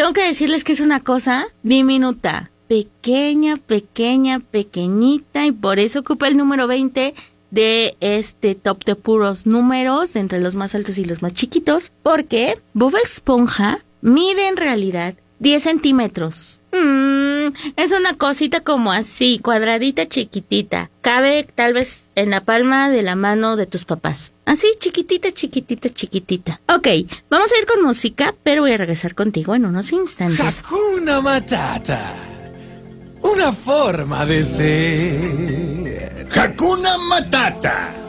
tengo que decirles que es una cosa diminuta, pequeña, pequeñita, y por eso ocupa el número 20 de este top de puros números, de entre los más altos y los más chiquitos, porque Bob Esponja mide en realidad 10 centímetros. Es una cosita como así, cuadradita, chiquitita. Cabe tal vez en la palma de la mano de tus papás. Así, chiquitita. Ok, vamos a ir con música, pero voy a regresar contigo en unos instantes. Hakuna Matata. Una forma de ser. Hakuna Matata.